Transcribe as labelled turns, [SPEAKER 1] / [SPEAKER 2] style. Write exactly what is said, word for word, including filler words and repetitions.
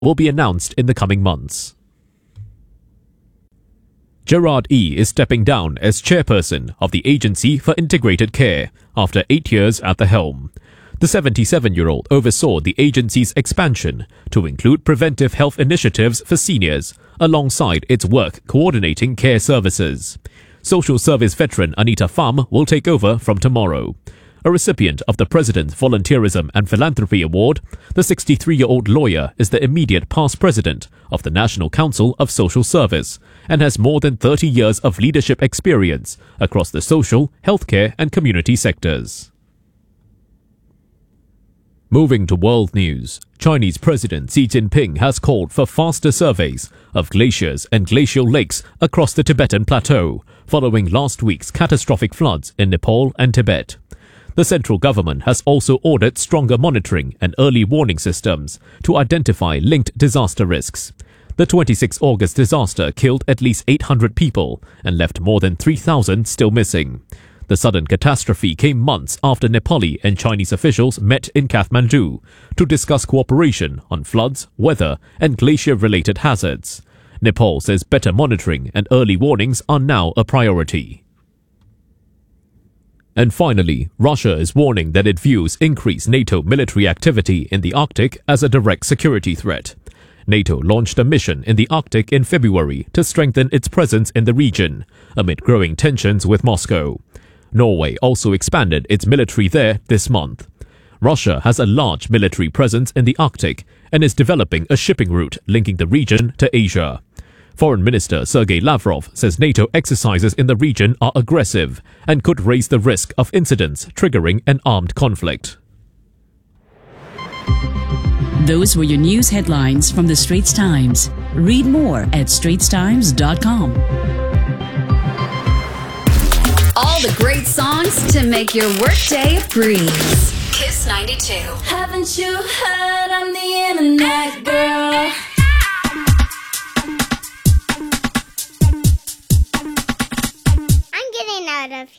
[SPEAKER 1] will be announced in the coming months. Gerard Yi is stepping down as chairperson of the Agency for Integrated Care after eight years at the helm. The seventy-seven-year-old oversaw the agency's expansion to include preventive health initiatives for seniors, alongside its work coordinating care services. Social service veteran Anita Pham will take over from tomorrow. A recipient of the President's Volunteerism and Philanthropy Award, the sixty-three-year-old lawyer is the immediate past president of the National Council of Social Service and has more than thirty years of leadership experience across the social, healthcare and community sectors. Moving to world news, Chinese President Xi Jinping has called for faster surveys of glaciers and glacial lakes across the Tibetan Plateau, following last week's catastrophic floods in Nepal and Tibet. The central government has also ordered stronger monitoring and early warning systems to identify linked disaster risks. The twenty-sixth of August disaster killed at least eight hundred people and left more than three thousand still missing. The sudden catastrophe came months after Nepali and Chinese officials met in Kathmandu to discuss cooperation on floods, weather, and glacier-related hazards. Nepal says better monitoring and early warnings are now a priority. And finally, Russia is warning that it views increased NATO military activity in the Arctic as a direct security threat. NATO launched a mission in the Arctic in February to strengthen its presence in the region, amid growing tensions with Moscow. Norway also expanded its military there this month. Russia has a large military presence in the Arctic and is developing a shipping route linking the region to Asia. Foreign Minister Sergei Lavrov says NATO exercises in the region are aggressive and could raise the risk of incidents triggering an armed conflict.
[SPEAKER 2] Those were your news headlines from the Straits Times. Read more at straits times dot com.
[SPEAKER 3] All the great songs to make your workday a breeze. Kiss ninety-two.
[SPEAKER 4] Haven't you heard I'm the internet girl?
[SPEAKER 5] I'm getting out of here.